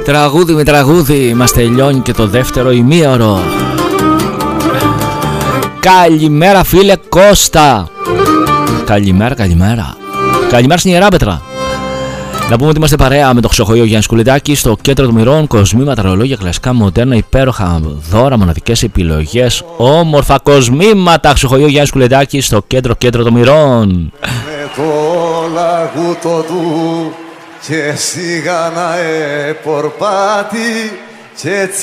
Τραγούδι με τραγούδι μας τελειώνει και το δεύτερο ημίωρο. Καλημέρα φίλε Κώστα. Καλημέρα. Καλημέρα στην Ιεράπετρα. Να πούμε ότι είμαστε παρέα με το Ξοχοϊό Γιάννη Κουλεντάκη στο κέντρο των μοιρών. Κοσμήματα, ρολόγια, κλασικά, μοντέρνα, υπέροχα δώρα, μοναδικές επιλογές, όμορφα κοσμήματα. Ξοχοϊό Γιάννη Κουλεντάκη στο κέντρο των μοιρών. Με το λαγούτο του και σιγά να επορπάτη και